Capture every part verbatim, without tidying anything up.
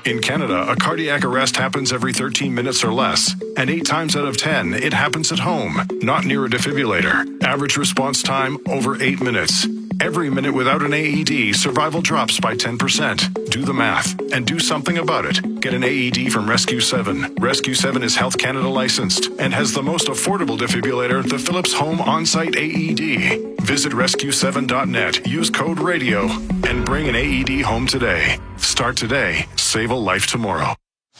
In Canada, a cardiac arrest happens every thirteen minutes or less, and eight times out of ten, it happens at home, not near a defibrillator. Average response time, over eight minutes. Every minute without an A E D, survival drops by ten percent. Do the math and do something about it. Get an A E D from Rescue seven. Rescue seven is Health Canada licensed and has the most affordable defibrillator, the Philips Home On-Site A E D. Visit rescue seven dot net, use code RADIO, and bring an A E D home today. Start today. Save a life tomorrow.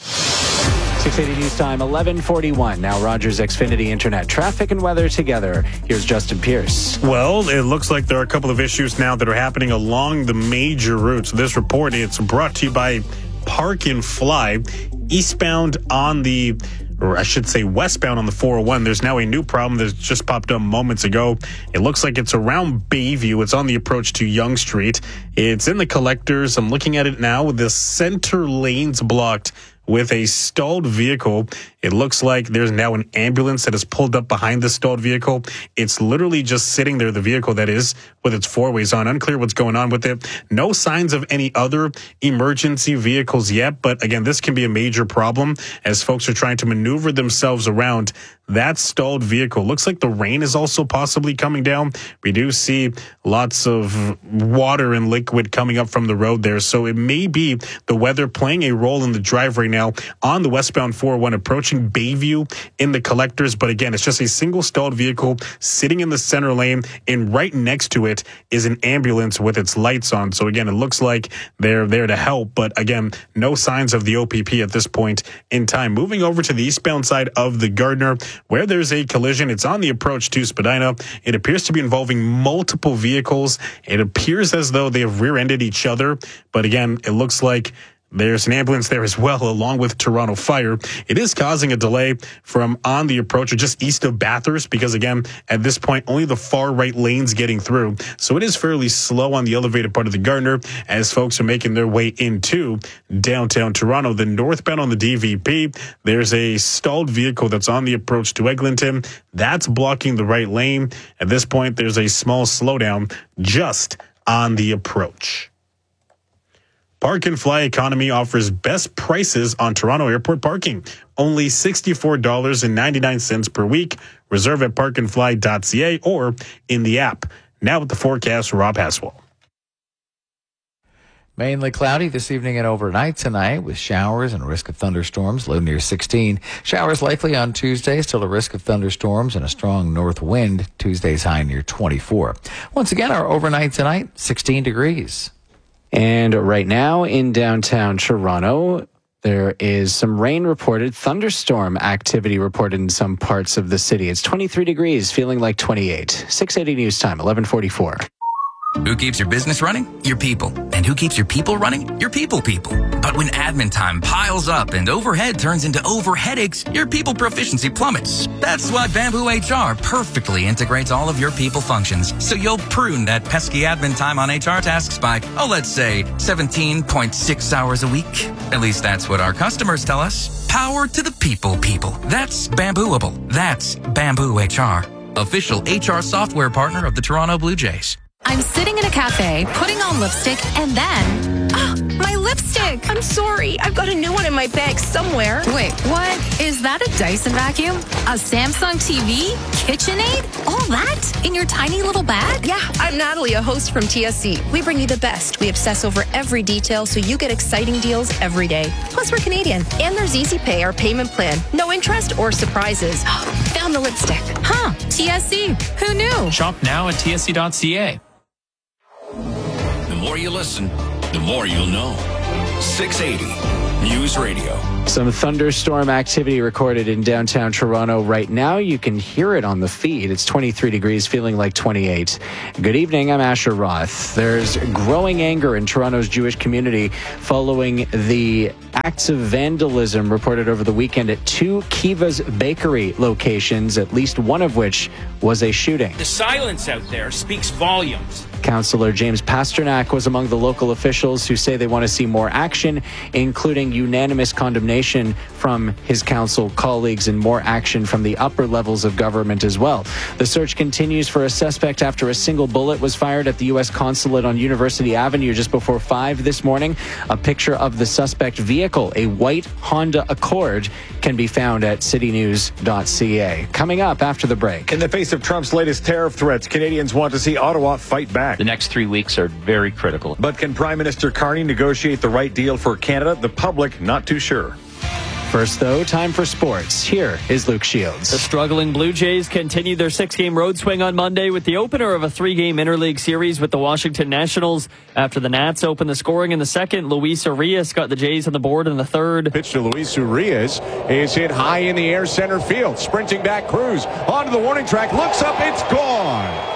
six eighty News Time, eleven forty-one. Now Rogers Xfinity Internet. Traffic and weather together. Here's Justin Pierce. Well, it looks like there are a couple of issues now that are happening along the major routes. This report, it's brought to you by Park and Fly. Eastbound on the, or I should say westbound on the four oh one, there's now a new problem that just popped up moments ago. It looks like it's around Bayview. It's on the approach to Yonge Street. It's in the collectors. I'm looking at it now with the center lanes blocked with a stalled vehicle. It looks like there's now an ambulance that is pulled up behind the stalled vehicle. It's literally just sitting there, the vehicle that is, with its four ways on. Unclear what's going on with it. No signs of any other emergency vehicles yet, but again, this can be a major problem as folks are trying to maneuver themselves around that stalled vehicle. Looks like the rain is also possibly coming down. We do see lots of water and liquid coming up from the road there, so it may be the weather playing a role in the drive right now on the westbound four oh one approaching Bayview in the collectors. But again, it's just a single stalled vehicle sitting in the center lane, and right next to it is an ambulance with its lights on. So again, it looks like they're there to help, but again, no signs of the O P P at this point in time. Moving over to the eastbound side of the Gardner, where there's a collision. It's on the approach to Spadina. It appears to be involving multiple vehicles. It appears as though they have rear-ended each other, but again, it looks like there's an ambulance there as well, along with Toronto Fire. It is causing a delay from on the approach or just east of Bathurst because, again, at this point, only the far right lane's getting through. So it is fairly slow on the elevated part of the Gardner as folks are making their way into downtown Toronto. The northbound on the D V P, there's a stalled vehicle that's on the approach to Eglinton. That's blocking the right lane. At this point, there's a small slowdown just on the approach. Park and Fly Economy offers best prices on Toronto Airport parking. Only sixty-four dollars and ninety-nine cents per week. Reserve at park and fly dot c a or in the app. Now with the forecast, Rob Haswell. Mainly cloudy this evening and overnight tonight with showers and a risk of thunderstorms, low near sixteen. Showers likely on Tuesday, still a risk of thunderstorms and a strong north wind. Tuesday's high near twenty-four. Once again, our overnight tonight, sixteen degrees. And right now in downtown Toronto, there is some rain reported, thunderstorm activity reported in some parts of the city. It's twenty-three degrees, feeling like twenty-eight. six eighty News Time, eleven forty-four. Who keeps your business running? Your people. And who keeps your people running? Your people people. But when admin time piles up and overhead turns into over headaches, your people proficiency plummets. That's why Bamboo H R perfectly integrates all of your people functions. So you'll prune that pesky admin time on H R tasks by, oh, let's say seventeen point six hours a week. At least that's what our customers tell us. Power to the people people. That's Bambooable. That's Bamboo H R. Official H R software partner of the Toronto Blue Jays. I'm sitting in a cafe, putting on lipstick, and then... Oh, my lipstick! I'm sorry. I've got a new one in my bag somewhere. Wait, what? Is that a Dyson vacuum? A Samsung T V? KitchenAid? All that? In your tiny little bag? Yeah, I'm Natalie, a host from T S C. We bring you the best. We obsess over every detail so you get exciting deals every day. Plus, we're Canadian. And there's Easy Pay, our payment plan. No interest or surprises. Found the lipstick. Huh, T S C. Who knew? Shop now at T S C dot c a. The more you listen, the more you'll know. six eighty News Radio. Some thunderstorm activity recorded in downtown Toronto right now. You can hear it on the feed. It's twenty-three degrees, feeling like twenty-eight. Good evening, I'm Asher Roth. There's growing anger in Toronto's Jewish community following the acts of vandalism reported over the weekend at two Kiva's Bakery locations, at least one of which was a shooting. The silence out there speaks volumes. Councillor James Pasternak was among the local officials who say they want to see more action, including unanimous condemnation from his council colleagues and more action from the upper levels of government as well. The search continues for a suspect after a single bullet was fired at the U S consulate on University Avenue just before five this morning. A picture of the suspect vehicle, a white Honda Accord, can be found at city news dot c a. Coming up after the break. In the face of Trump's latest tariff threats, Canadians want to see Ottawa fight back. The next three weeks are very critical. But can Prime Minister Carney negotiate the right deal for Canada? The public, not too sure. First, though, time for sports. Here is Luke Shields. The struggling Blue Jays continued their six-game road swing on Monday with the opener of a three-game interleague series with the Washington Nationals. After the Nats opened the scoring in the second, Luis Urias got the Jays on the board in the third. Pitch to Luis Urias is hit high in the air center field. Sprinting back, Cruz onto the warning track, looks up, it's gone.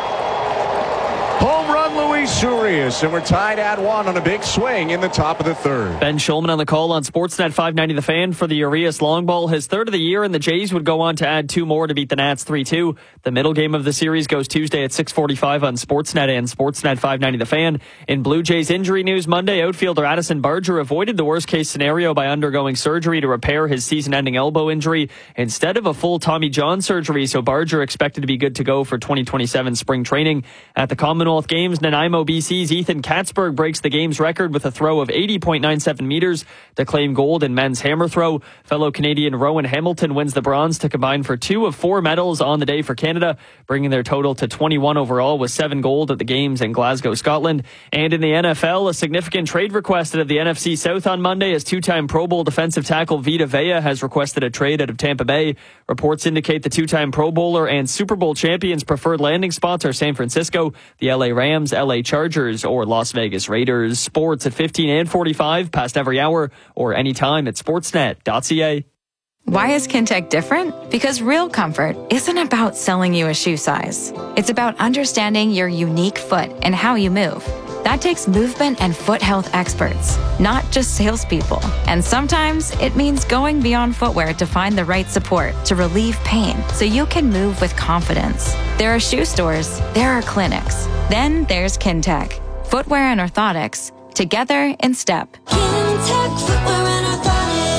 Home run, Luis Urias, and we're tied at one on a big swing in the top of the third. Ben Shulman on the call on Sportsnet five ninety The Fan for the Urias long ball, his third of the year, and the Jays would go on to add two more to beat the Nats three two. The middle game of the series goes Tuesday at six forty-five on Sportsnet and Sportsnet five ninety The Fan. In Blue Jays injury news Monday, outfielder Addison Barger avoided the worst-case scenario by undergoing surgery to repair his season-ending elbow injury instead of a full Tommy John surgery, so Barger expected to be good to go for twenty twenty-seven spring training. At the Commonwealth Games, Nanaimo, B C's Ethan Katzberg breaks the game's record with a throw of eighty point nine seven meters to claim gold in men's hammer throw. Fellow Canadian Rowan Hamilton wins the bronze to combine for two of four medals on the day for Canada, bringing their total to twenty-one overall with seven gold at the games in Glasgow, Scotland. And in the N F L, a significant trade requested at the N F C South on Monday as two-time Pro Bowl defensive tackle Vita Vea has requested a trade out of Tampa Bay. Reports indicate the two-time Pro Bowler and Super Bowl champions' preferred landing spots are San Francisco, the L A Rams, L A Chargers, or Las Vegas Raiders. Sports at fifteen and forty-five, past every hour, or anytime at sportsnet dot c a. Why is Kintec different? Because real comfort isn't about selling you a shoe size. It's about understanding your unique foot and how you move. That takes movement and foot health experts, not just salespeople. And sometimes it means going beyond footwear to find the right support to relieve pain so you can move with confidence. There are shoe stores, there are clinics. Then there's Kintec. Footwear and orthotics, together in step. Kintec Footwear and Orthotics.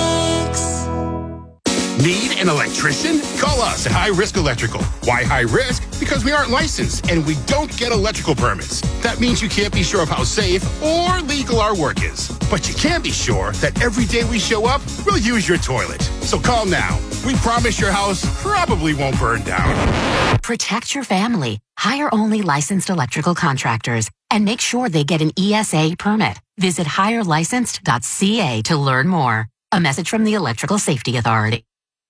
Need an electrician? Call us at High Risk Electrical. Why high risk? Because we aren't licensed and we don't get electrical permits. That means you can't be sure of how safe or legal our work is. But you can be sure that every day we show up, we'll use your toilet. So call now. We promise your house probably won't burn down. Protect your family. Hire only licensed electrical contractors and make sure they get an E S A permit. Visit hire licensed dot c a to learn more. A message from the Electrical Safety Authority.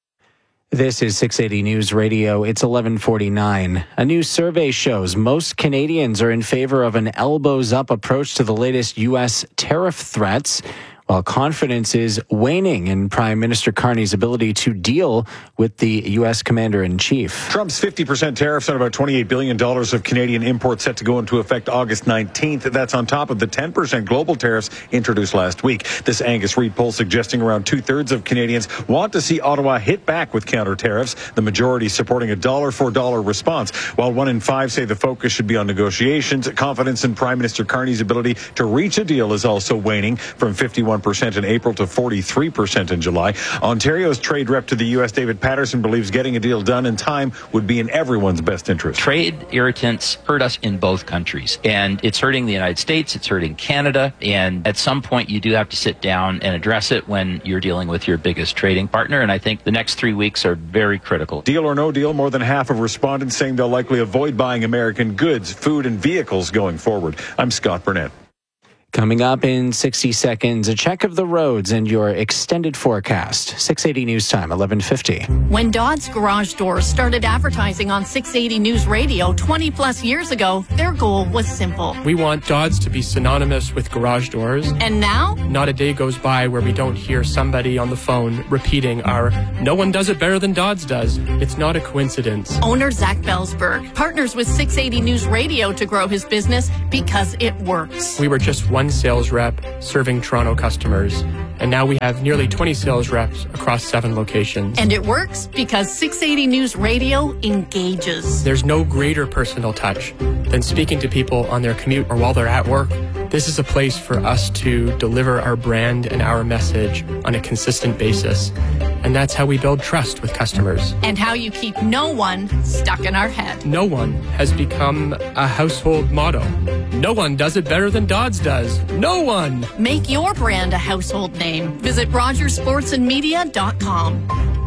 This is six eighty News Radio. It's eleven forty-nine. A new survey shows most Canadians are in favor of an elbows-up approach to the latest U S tariff threats, while confidence is waning in Prime Minister Carney's ability to deal with the U S Commander-in-Chief. Trump's fifty percent tariffs on about twenty-eight billion dollars of Canadian imports set to go into effect August nineteenth. That's on top of the ten percent global tariffs introduced last week. This Angus Reid poll suggesting around two-thirds of Canadians want to see Ottawa hit back with counter tariffs, the majority supporting a dollar-for-dollar response. While one in five say the focus should be on negotiations, confidence in Prime Minister Carney's ability to reach a deal is also waning from fifty-one percent in April to forty-three percent in July. Ontario's trade rep to the U S, David Patterson, believes getting a deal done in time would be in everyone's best interest. Trade irritants hurt us in both countries, and it's hurting the United States, it's hurting Canada, and at some point you do have to sit down and address it when you're dealing with your biggest trading partner, and I think the next three weeks are very critical. Deal or no deal, more than half of respondents saying they'll likely avoid buying American goods, food, and vehicles going forward. I'm Scott Burnett. Coming up in sixty seconds, a check of the roads and your extended forecast. six eighty News Time, eleven fifty. When Dodds Garage Doors started advertising on six eighty News Radio twenty plus years ago, their goal was simple. We want Dodds to be synonymous with garage doors. And now? Not a day goes by where we don't hear somebody on the phone repeating our, "No one does it better than Dodds does." It's not a coincidence. Owner Zach Belsberg partners with six eighty News Radio to grow his business because it works. We were just one sales rep serving Toronto customers, And now we have nearly twenty sales reps across seven locations. And it works because six eighty News Radio engages. There's no greater personal touch than speaking to people on their commute or while they're at work. This is a place for us to deliver our brand and our message on a consistent basis. And that's how we build trust with customers. And how you keep no one stuck in our head. No one has become a household motto. No one does it better than Dodds does. No one! Make your brand a household name. Visit rogers sports and media dot com.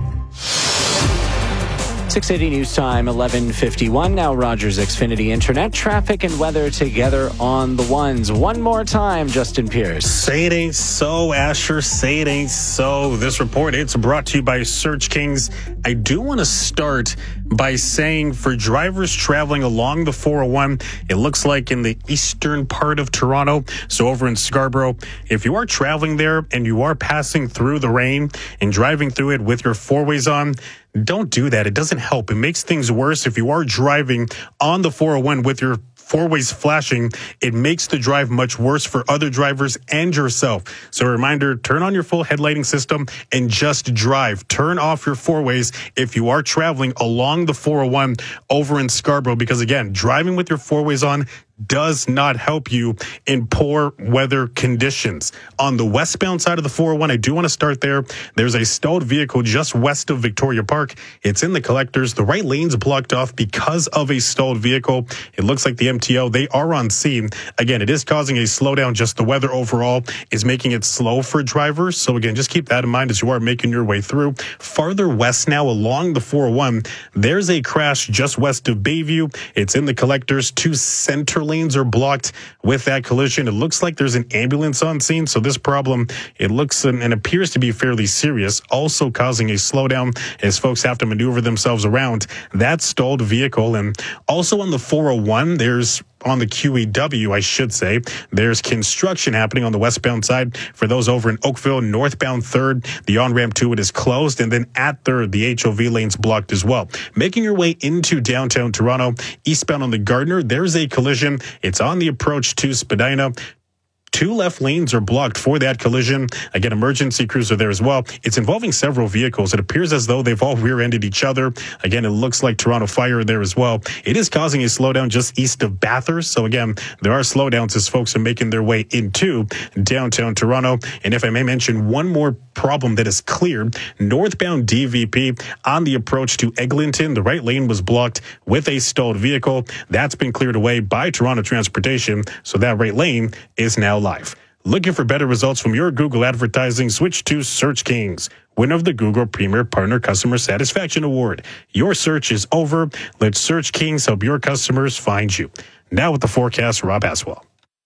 six eighty News Time, eleven fifty-one. Now Rogers Xfinity Internet. Traffic and weather together on the ones. One more time, Justin Pierce. Say it ain't so, Asher. Say it ain't so. This report, it's brought to you by Search Kings. I do want to start by saying for drivers traveling along the four oh one, it looks like in the eastern part of Toronto, so over in Scarborough, if you are traveling there and you are passing through the rain and driving through it with your four-ways on, don't do that. It doesn't help. It makes things worse. If you are driving on the four oh one with your four-ways flashing, it makes the drive much worse for other drivers and yourself. So a reminder, turn on your full headlighting system and just drive. Turn off your four-ways if you are traveling along the four oh one over in Scarborough, because again, driving with your four-ways on does not help you in poor weather conditions. On the westbound side of the four oh one, I do want to start there. There's a stalled vehicle just west of Victoria Park. It's in the collectors. The right lane's blocked off because of a stalled vehicle. It looks like the M T O, they are on scene. Again, it is causing a slowdown. Just the weather overall is making it slow for drivers. So again, just keep that in mind as you are making your way through. Farther west now along the four oh one, there's a crash just west of Bayview. It's in the collectors. Two center lanes are blocked with that collision. It looks like there's an ambulance on scene, so this problem, it looks and, and appears to be fairly serious, also causing a slowdown as folks have to maneuver themselves around that stalled vehicle. And also on the four oh one, there's on the Q E W, I should say, there's construction happening on the westbound side. For those over in Oakville, northbound third, the on-ramp to it is closed, and then at third, the H O V lane's blocked as well. Making your way into downtown Toronto, eastbound on the Gardner, there's a collision. It's on the approach to Spadina. Two left lanes are blocked for that collision. Again, emergency crews are there as well. It's involving several vehicles. It appears as though they've all rear-ended each other. Again, it looks like Toronto Fire there as well. It is causing a slowdown just east of Bathurst. So again, there are slowdowns as folks are making their way into downtown Toronto. And if I may mention one more problem that is cleared, northbound D V P on the approach to Eglinton, the right lane was blocked with a stalled vehicle. That's been cleared away by Toronto Transportation. So that right lane is now live. Looking for better results from your Google advertising? Switch to Search Kings, winner of the Google Premier Partner Customer Satisfaction Award. Your search is over. Let Search Kings help your customers find you. Now with the forecast, Rob Aswell.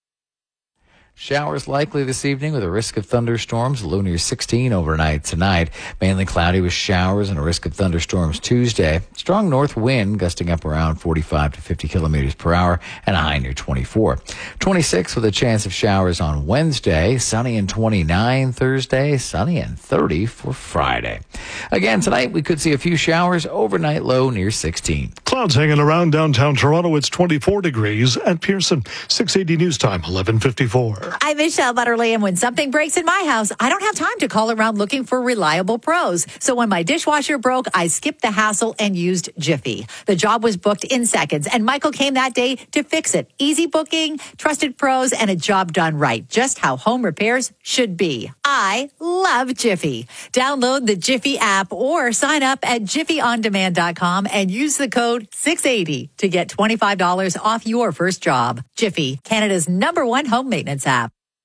Showers likely this evening with a risk of thunderstorms, low near sixteen overnight tonight. Mainly cloudy with showers and a risk of thunderstorms Tuesday. Strong north wind gusting up around forty-five to fifty kilometers per hour and a high near twenty-four. twenty-six with a chance of showers on Wednesday. Sunny and twenty-nine Thursday. Sunny and thirty for Friday. Again, tonight we could see a few showers. Overnight low near sixteen. Clouds hanging around downtown Toronto. It's twenty-four degrees at Pearson. six eighty News Time, eleven fifty-four. I'm Michelle Butterly, and when something breaks in my house, I don't have time to call around looking for reliable pros. So when my dishwasher broke, I skipped the hassle and used Jiffy. The job was booked in seconds, and Michael came that day to fix it. Easy booking, trusted pros, and a job done right. Just how home repairs should be. I love Jiffy. Download the Jiffy app or sign up at jiffy on demand dot com and use the code six eighty to get twenty-five dollars off your first job. Jiffy, Canada's number one home maintenance app.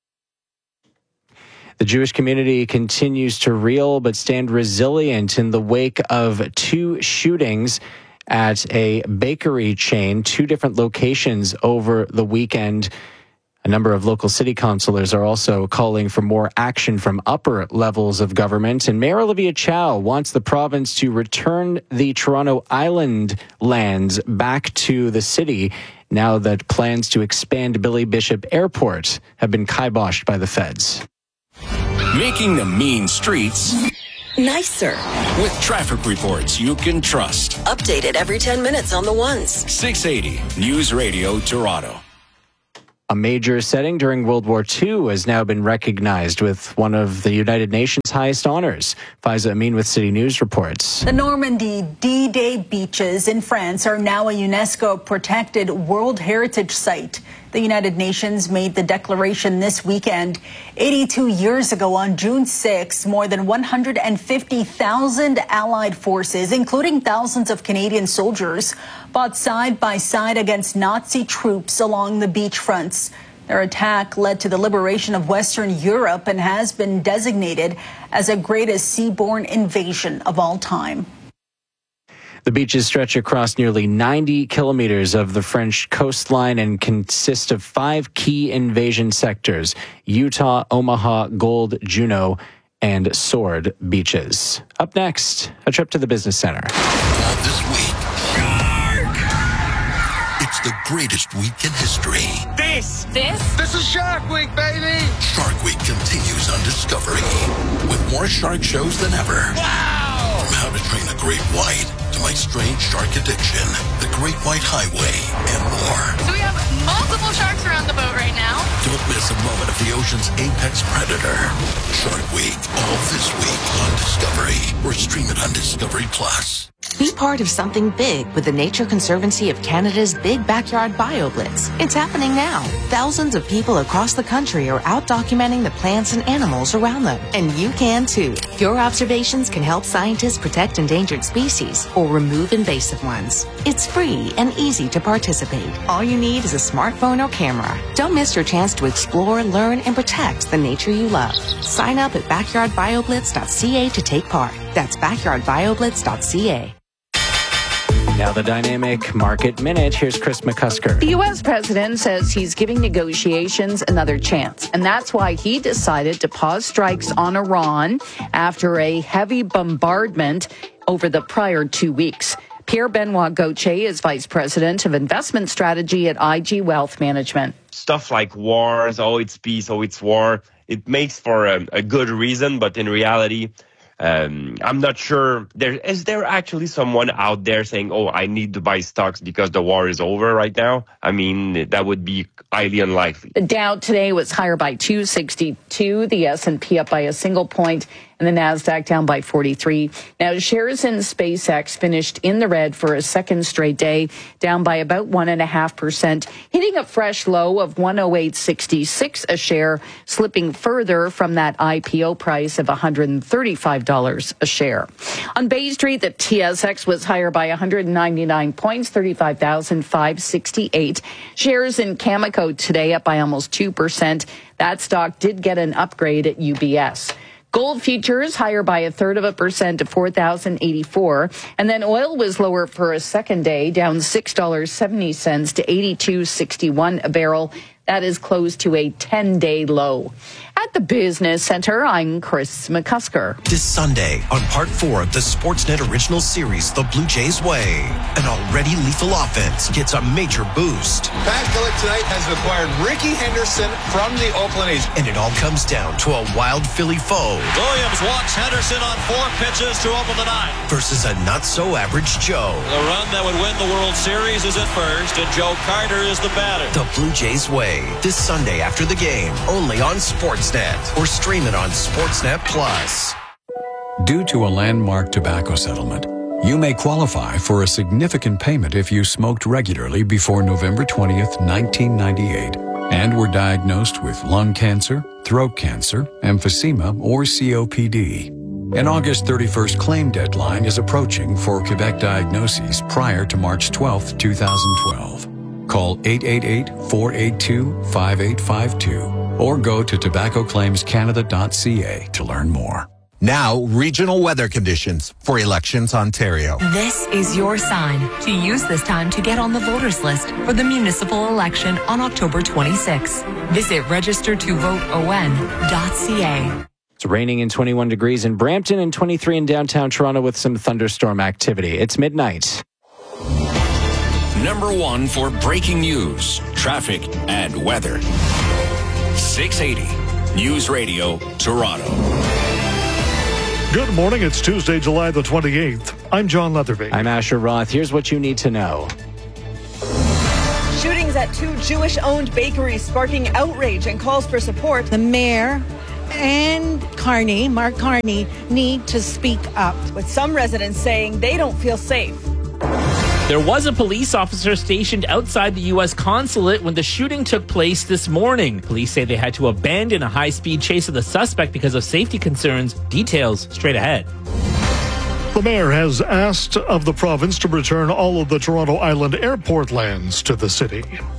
The Jewish community continues to reel but stand resilient in the wake of two shootings at a bakery chain, two different locations over the weekend. A number of local city councillors are also calling for more action from upper levels of government. And Mayor Olivia Chow wants the province to return the Toronto Island lands back to the city now that plans to expand Billy Bishop Airport have been kiboshed by the feds. Making the mean streets nicer with traffic reports you can trust. Updated every ten minutes on the ones. six eighty News Radio Toronto. A major setting during World War Two has now been recognized with one of the United Nations' highest honors. Faiza Amin with City News reports. The Normandy D-Day beaches in France are now a UNESCO protected World Heritage Site. The United Nations made the declaration this weekend. eighty-two years ago, on June sixth, more than one hundred fifty thousand Allied forces, including thousands of Canadian soldiers, fought side by side against Nazi troops along the beach fronts. Their attack led to the liberation of Western Europe and has been designated as the greatest seaborne invasion of all time. The beaches stretch across nearly ninety kilometers of the French coastline and consist of five key invasion sectors: Utah, Omaha, Gold, Juno, and Sword beaches. Up next, a trip to the Business Center. This week, Shark! It's the greatest week in history. This? This? This is Shark Week, baby! Shark Week continues on Discovery with more shark shows than ever. Wow! From How to Train a Great White to My Strange Shark Addiction, The Great White Highway, and more. So we have multiple sharks around the boat right now. Don't miss a moment of the ocean's apex predator. Shark Week, all this week on Discovery, or stream it on Discovery Plus. Be part of something big with the Nature Conservancy of Canada's Big Backyard BioBlitz. It's happening now. Thousands of people across the country are out documenting the plants and animals around them. And you can too. Your observations can help scientists protect endangered species or remove invasive ones. It's free and easy to participate. All you need is a smartphone or camera. Don't miss your chance to explore, learn, and protect the nature you love. Sign up at backyard bio blitz dot c a to take part. That's backyard bio blitz dot c a. Now the Dynamic Market Minute. Here's Chris McCusker. The U S president says he's giving negotiations another chance, and that's why he decided to pause strikes on Iran after a heavy bombardment over the prior two weeks. Pierre-Benoit Gauthier is Vice President of Investment Strategy at I G Wealth Management. Stuff like wars, oh, it's peace, oh, it's war, it makes for a, a good reason, but in reality, Um, I'm not sure. There is there actually someone out there saying, "Oh, I need to buy stocks because the war is over right now"? I mean, that would be highly unlikely. The Dow today was higher by two sixty-two. The S and P up by a single point, and the Nasdaq down by forty-three. Now, shares in SpaceX finished in the red for a second straight day, down by about one and a half percent, hitting a fresh low of one oh eight sixty-six a share, slipping further from that I P O price of one hundred thirty-five dollars a share. On Bay Street, the T S X was higher by one hundred ninety-nine points, thirty-five thousand five hundred sixty-eight. Shares in Cameco today up by almost two percent. That stock did get an upgrade at U B S. Gold futures higher by a third of a percent to four thousand eighty-four. And then oil was lower for a second day, down six dollars and seventy cents to eighty-two sixty-one a barrel. That is close to a ten-day low. At the Business Center, I'm Chris McCusker. This Sunday, on part four of the Sportsnet original series, The Blue Jays Way, an already lethal offense gets a major boost. Pat Gillick tonight has acquired Ricky Henderson from the Oakland A's. And it all comes down to a wild Philly foe. Williams walks Henderson on four pitches to open the ninth. Versus a not-so-average Joe. The run that would win the World Series is at first, and Joe Carter is the batter. The Blue Jays Way, this Sunday after the game, only on Sportsnet, or stream it on Sportsnet Plus. Due to a landmark tobacco settlement, you may qualify for a significant payment if you smoked regularly before November twentieth, nineteen ninety-eight, and were diagnosed with lung cancer, throat cancer, emphysema, or C O P D. An August thirty-first claim deadline is approaching for Quebec diagnoses prior to March twelfth, two thousand twelve. Call eight eight eight, four eight two, five eight five two or go to tobacco claims canada dot c a to learn more. Now, regional weather conditions for Elections Ontario. This is your sign to use this time to get on the voters list for the municipal election on October twenty-sixth. Visit register to vote o n dot c a. It's raining in twenty-one degrees in Brampton and twenty-three in downtown Toronto with some thunderstorm activity. It's midnight. Number one for breaking news, traffic, and weather. six eighty News Radio, Toronto. Good morning. It's Tuesday, July the twenty-eighth. I'm John Leatherby. I'm Asher Roth. Here's what you need to know. Shootings at at two Jewish-owned bakeries, sparking outrage and calls for support. The mayor and Carney, Mark Carney, need to speak up. With some residents saying they don't feel safe. There was a police officer stationed outside the U S consulate when the shooting took place this morning. Police say they had to abandon a high-speed chase of the suspect because of safety concerns. Details straight ahead. The mayor has asked of the province to return all of the Toronto Island airport lands to the city.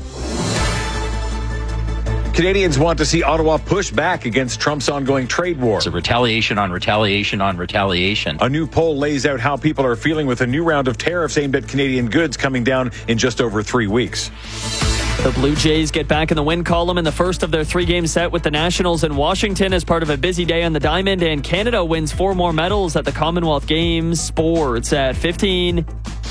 Canadians want to see Ottawa push back against Trump's ongoing trade war. It's a retaliation on retaliation on retaliation. A new poll lays out how people are feeling with a new round of tariffs aimed at Canadian goods coming down in just over three weeks. The Blue Jays get back in the win column in the first of their three-game set with the Nationals in Washington as part of a busy day on the diamond, and Canada wins four more medals at the Commonwealth Games. Sports at fifteen.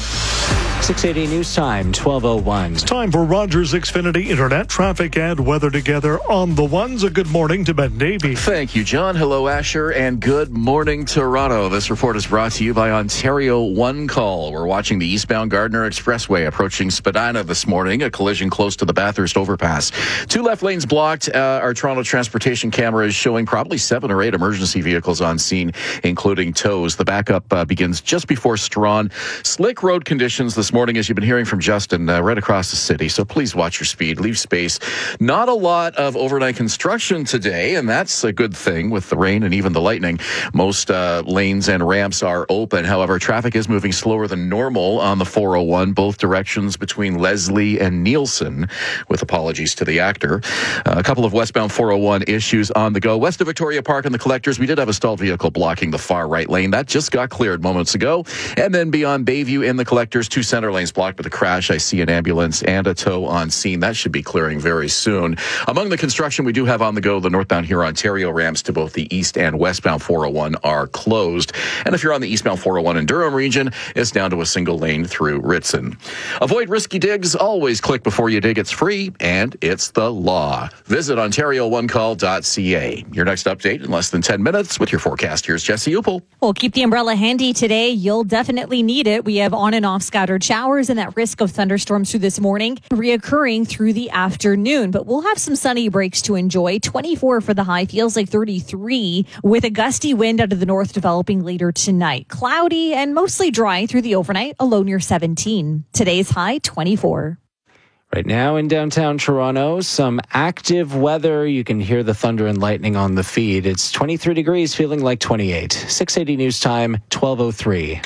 six eighty News Time, twelve oh one. It's time for Rogers Xfinity Internet traffic and weather together on the ones. A good morning to Ben Davey. Thank you, John. Hello, Asher, and good morning, Toronto. This report is brought to you by Ontario One Call. We're watching the eastbound Gardiner Expressway approaching Spadina this morning, a collision close to the Bathurst overpass. Two left lanes blocked. Uh, our Toronto transportation camera is showing probably seven or eight emergency vehicles on scene, including tows. The backup uh, begins just before Strawn. Slick road conditions this morning, as you've been hearing from Justin, uh, right across the city. So please watch your speed, leave space. Not a lot of overnight construction today, and that's a good thing with the rain and even the lightning. Most uh, lanes and ramps are open. However, traffic is moving slower than normal on the four oh one, both directions between Leslie and Nielsen, with apologies to the actor. Uh, a couple of westbound four oh one issues on the go. West of Victoria Park and the Collectors, we did have a stalled vehicle blocking the far right lane. That just got cleared moments ago. And then beyond Bayview in the Collectors, two center lanes blocked with a crash. I see an ambulance and a tow on scene. That should be clearing very soon. Among the construction we do have on the go, the northbound here Ontario ramps to both the east and westbound four oh one are closed. And if you're on the eastbound four oh one in Durham region, it's down to a single lane through Ritson. Avoid risky digs. Always click before you dig. It's free and it's the law. Visit ontario one call dot c a. Your next update in less than ten minutes with your forecast. Here's Jesse Upel. Well, keep the umbrella handy today. You'll definitely need it. We have on and off scattered showers and that risk of thunderstorms through this morning reoccurring through the afternoon. But we'll have some sunny breaks to enjoy. twenty-four for the high, feels like thirty-three, with a gusty wind out of the north developing later tonight. Cloudy and mostly dry through the overnight, a low near seventeen. Today's high, twenty-four. Right now in downtown Toronto, some active weather. You can hear the thunder and lightning on the feed. It's twenty-three degrees, feeling like twenty-eight. six eighty News Time, twelve oh three.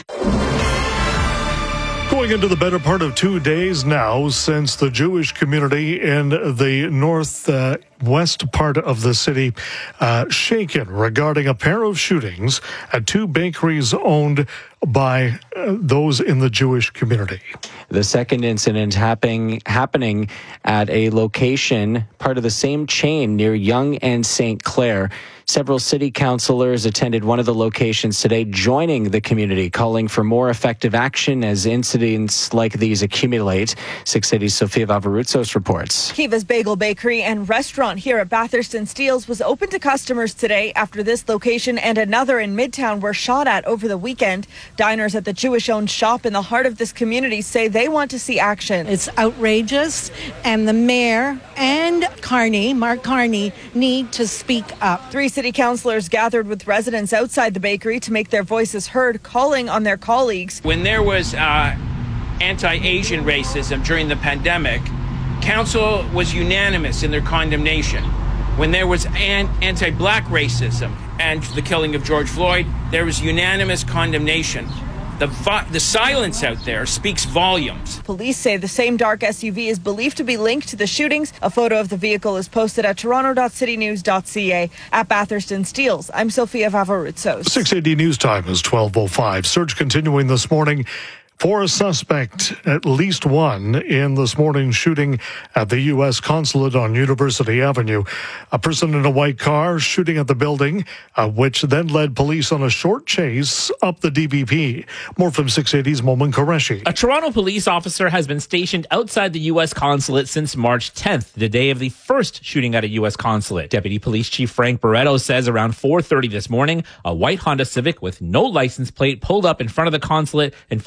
Going into the better part of two days now since the Jewish community in the north uh, west part of the city uh, shaken regarding a pair of shootings at two bakeries owned by uh, those in the Jewish community. The second incident happening happening at a location part of the same chain near Yonge and Saint Clair. Several city councilors attended one of the locations today, joining the community, calling for more effective action as incidents like these accumulate. six eighty's Sophia Vavarutsos reports. Kiva's Bagel Bakery and Restaurant here at Bathurst and Steeles was open to customers today after this location and another in Midtown were shot at over the weekend. Diners at the Jewish-owned shop in the heart of this community say they want to see action. It's outrageous, and the mayor and Carney, Mark Carney, need to speak up. Three city councilors gathered with residents outside the bakery to make their voices heard, calling on their colleagues. When there was uh, anti-Asian racism during the pandemic, council was unanimous in their condemnation. When there was an- anti-black racism and the killing of George Floyd, there was unanimous condemnation. The, vi- the silence out there speaks volumes. Police say the same dark S U V is believed to be linked to the shootings. A photo of the vehicle is posted at toronto dot city news dot c a. At Bathurst and Steeles, I'm Sophia Vavarutsos. six eighty News Time is twelve oh five. Search continuing this morning for a suspect, at least one, in this morning's shooting at the U S consulate on University Avenue. A person in a white car shooting at the building, uh, which then led police on a short chase up the D B P. More from six eighty's Momin Qureshi. A Toronto police officer has been stationed outside the U S consulate since March tenth, the day of the first shooting at a U S consulate. Deputy Police Chief Frank Barretto says around four thirty this morning, a white Honda Civic with no license plate pulled up in front of the consulate and fired one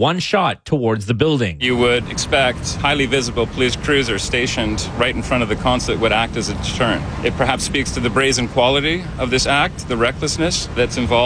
one shot towards the building. You would expect highly visible police cruisers stationed right in front of the consulate would act as a deterrent. It perhaps speaks to the brazen quality of this act, the recklessness that's involved.